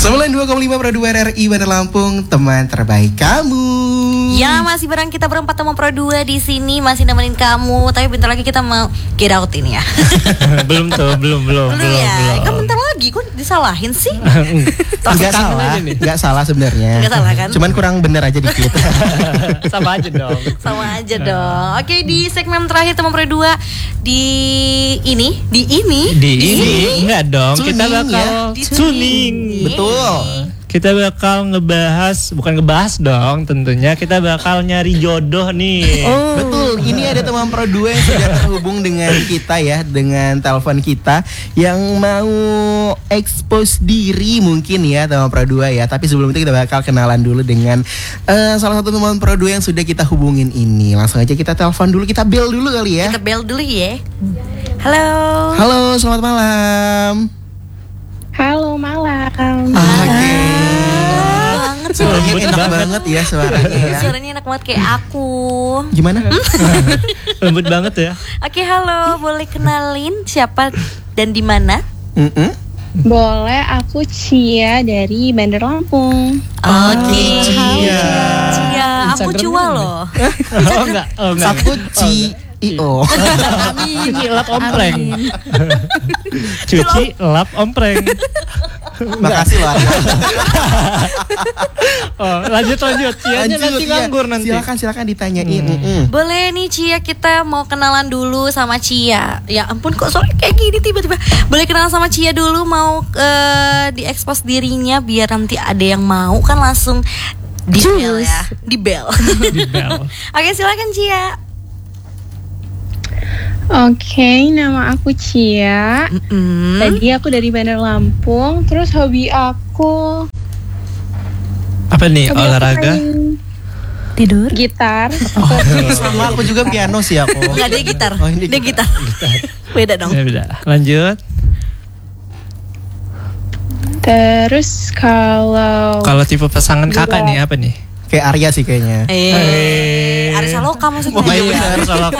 92,5 Pro 2 RRI Bandar Lampung, teman terbaik kamu. Ya, masih bareng kita berempat teman Pro 2 di sini, masih nemenin kamu. Tapi bentar lagi kita mau get out ini ya. belum ya. Kan bentar lagi kok disalahin sih. Enggak salah sebenarnya. Enggak salah kan? Cuman kurang bener aja dikit. Sama aja dong. Oke, di segmen terakhir teman Pro 2 di ini. Enggak dong. Tuning, kita bakal tuning. Betul. Kita bakal bukan ngebahas dong tentunya. Kita bakal nyari jodoh nih. Betul, ini ada teman Pro 2 yang sudah terhubung dengan kita ya, dengan telepon kita yang mau expose diri mungkin ya teman Pro 2 ya. Tapi sebelum itu kita bakal kenalan dulu dengan salah satu teman Pro 2 yang sudah kita hubungin ini. Langsung aja kita telepon dulu, kita bel dulu kali ya. Kita bel dulu ya. Halo. Halo, selamat malam. Halo, malam. Oke. Suaranya enak banget ya suaranya ya. Suaranya enak banget kayak aku. Gimana? Lembut banget ya. Oke, halo. Boleh kenalin siapa dan di mana? Boleh, aku Cia dari Bandar Lampung. Oke, Cia. Aku Cua loh. Oh enggak. Aku Cio. Cuci lap ompreng. Cuci lap ompreng. Makasih loh. Oh, lanjut. Cianya nanti nganggur nanti. Silakan ditanyain. Boleh nih Cia, kita mau kenalan dulu sama Cia. Ya ampun, kok soalnya kayak gini tiba-tiba. Boleh kenalan sama Cia dulu, mau diekspos dirinya biar nanti ada yang mau kan langsung di bel ya. Di bel. Oke, silakan Cia. Oke, nama aku Cia. Tadi aku dari Bandar Lampung. Terus hobi aku Apa nih? Olahraga? Tidur. gitar. Sama aku juga piano sih aku. Enggak, dia gitar. Oh, ini Dia gitar. Beda dong. Ya, beda. Lanjut. Terus kalau Tipe pasangan kakak nih apa nih? Kayak Arya sih kayaknya. Arisa Loka maksudnya. Oh, iya benar.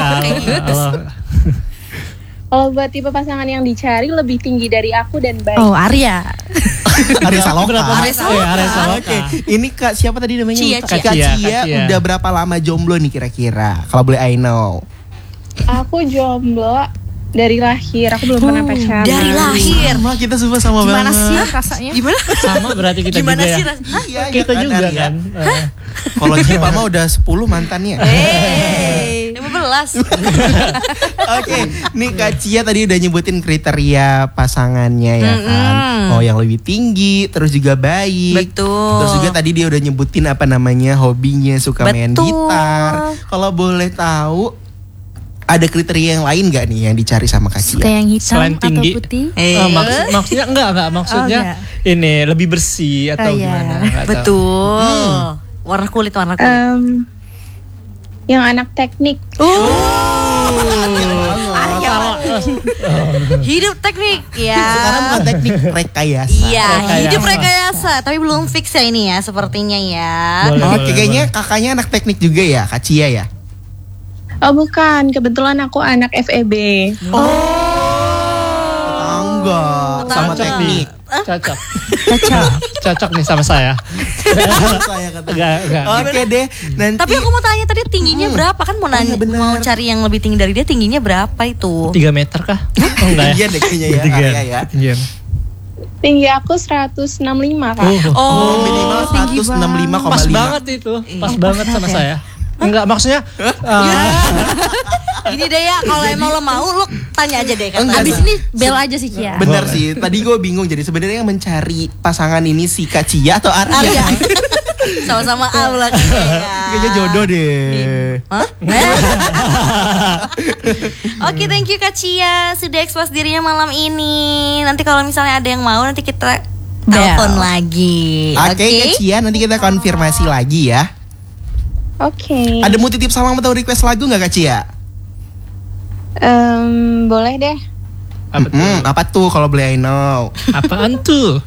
kalau buat tipe pasangan yang dicari lebih tinggi dari aku dan baik. Oh, Arya. Arya Saloka. Oke. Ini Kak siapa tadi namanya? Cia. Kak Cia. Udah berapa lama jomblo nih kira-kira? Kalau boleh I know. Aku jomblo dari lahir. Aku belum pernah pacaran. Dari lahir. Sama kita semua sama Gimana banget. sih rasanya? Gimana? Sama berarti kita Gimana juga sih ya. rasanya? Iya, Kita juga Arya. kan. Kalau Cipa mah udah 10 mantannya. 15. Oke, nih Kak Cia tadi udah nyebutin kriteria pasangannya ya kan. Oh, yang lebih tinggi, terus juga baik. Betul. Terus juga tadi dia udah nyebutin apa namanya hobinya, suka main Betul. gitar. Kalau boleh tahu ada kriteria yang lain gak nih yang dicari sama Kak Cia? Suka yang hitam Selain atau tinggi. putih? Maksudnya enggak maksudnya ini lebih bersih atau Oh, iya. gimana? Nggak tahu. Betul. Warna kulit. Yang anak teknik. Hidup teknik ya. Sekarang bukan teknik rekayasa. Iya, hidup rekayasa. Tapi belum fix ya ini ya, sepertinya ya. Oke, kayaknya kakaknya anak teknik juga ya, Kak Cia ya? Oh bukan, kebetulan aku anak FEB. Tetangga sama Cocok teknik. Cocok nih sama saya. Saya kata. Enggak. Oke deh, nanti. Tapi aku mau tanya tadi tingginya berapa? Kan mau nanya, iya bener. mau cari yang lebih tinggi dari dia, tingginya berapa itu? 3 meter kah? Oh enggak ya. Iya deh kayaknya ya, Ketinggian. Arya ya. Ketinggian. Tinggi aku 165 Kak. Oh, minimal 165,5. Pas banget itu. Pas banget sama saya. Enggak, maksudnya Gini deh ya, kalau emang lo mau, lo tanya aja deh kan. Enggak, Abis enggak. ini Bel aja sih Cia. Bener sih, tadi gue bingung. Jadi sebenarnya yang mencari pasangan ini si Kak Cia atau Arya? Arya. Sama-sama Allah Kayaknya jodoh deh. Hah? Oke, thank you Kak Cia sudah ekspos dirinya malam ini. Nanti kalau misalnya ada yang mau, nanti kita telepon lagi. Oke, Kak Cia, nanti kita konfirmasi lagi ya. Oke. Ada mau titip salam atau request lagu nggak Kak Cia? Boleh deh. Apa tuh kalau boleh I know? apaan tuh?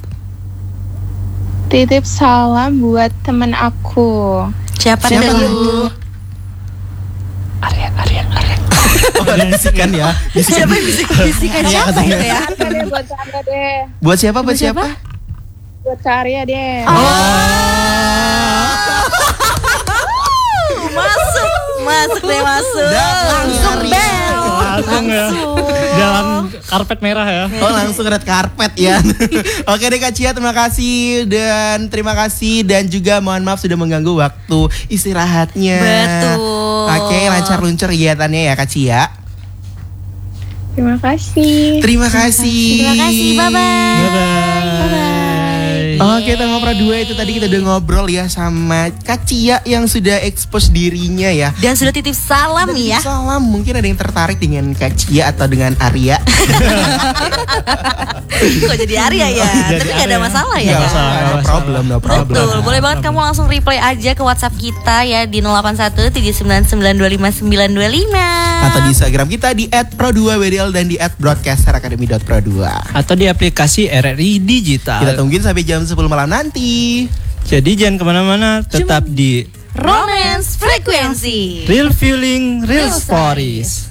Titip salam buat temen aku. Siapa Siapa tuh? tuh? Arya. Oh, ada bisikan ya. Bisikan. Siapa yang bisikan siapa itu ya? Buat Anda deh. Buat siapa? Buat siapa? Buat buat Karya deh. Masuk deh masuk. Langsung bel. Langsung ya. Jalan karpet merah ya. Oh langsung red carpet ya. Oke deh Kak Cia, terima kasih dan juga mohon maaf sudah mengganggu waktu istirahatnya. Betul. Oke, lancar luncur kegiatannya ya Kak Cia. Terima kasih. Terima kasih. Bye bye. Oke, Tema Pra 2 itu tadi kita udah ngobrol ya sama Kak Cia yang sudah expose dirinya ya. Dan sudah titip salam nih ya. Salam, mungkin ada yang tertarik dengan Kak Cia atau dengan Arya. Kok jadi Arya ya? Tapi gak ada masalah ya. Gak masalah, no problem. Betul, boleh banget kamu langsung reply aja ke WhatsApp kita ya di 081 399 25925. Atau di Instagram kita di @pro2wdl dan di @broadcasteracademy.pro2. Atau di aplikasi RRI Digital. Kita tungguin sampai jam 10 malam nanti. Jadi jangan kemana-mana, tetap di Romance Frekuensi. Real Feeling, Real Stories.